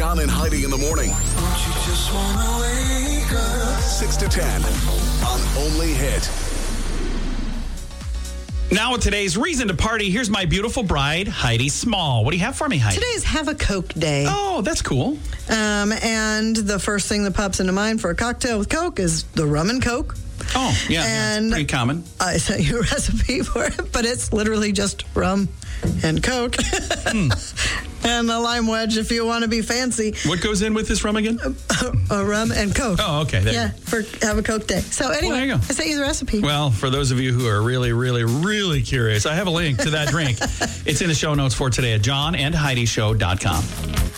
John and Heidi in the morning. Don't you just wanna wake up? 6 to 10 on Only Hit. Now with today's reason to party, here's my beautiful bride, Heidi Small. What do you have for me, Heidi? Today is Have a Coke Day. Oh, that's cool. And the first thing that pops into mind for a cocktail with Coke is the rum and Coke. Oh, yeah, And pretty common. I sent you a recipe for it, but it's literally just rum and Coke. And a lime wedge if you want to be fancy. What goes in with this rum again? A rum and Coke. Oh, okay. There Yeah, for Have a Coke Day. So anyway, there you go. I sent you the recipe. Well, for those of you who are really, really, really curious, I have a link to that drink. It's in the show notes for today at johnandheidishow.com.